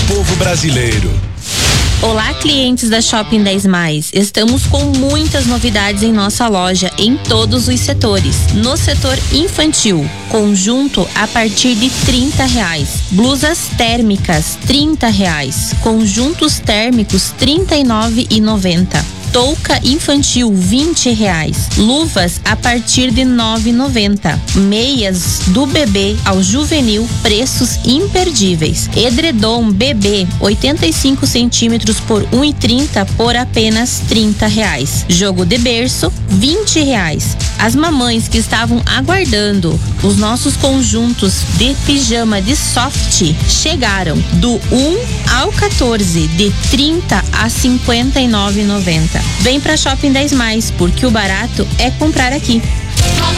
povo brasileiro. Olá, clientes da Shopping 10 Mais. Estamos com muitas novidades em nossa loja em todos os setores. No setor infantil, conjunto a partir de R$30. Blusas térmicas R$30. Conjuntos térmicos R$39,90. Touca infantil R$20. Luvas a partir de R$9,90. Meias do bebê ao juvenil, preços imperdíveis. Edredom bebê 85 centímetros por R$1,30 por apenas R$30. Jogo de berço R$20. As mamães que estavam aguardando os nossos conjuntos de pijama de soft chegaram do 1 ao 14 de R$30 a R$59,90. Vem pra Shopping 10 Mais, porque o barato é comprar aqui.